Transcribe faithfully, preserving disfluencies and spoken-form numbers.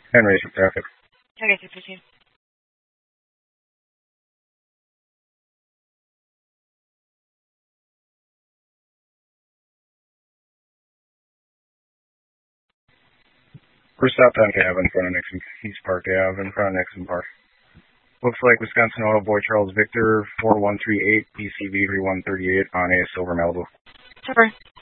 And race of traffic. Okay, six fifteen. We're stopped on Ave in front of Nixon, East Park Ave in front of Nixon Park. Looks like Wisconsin Auto Boy Charles Victor four one three eight B C V three one three eight on a silver Malibu. Silver.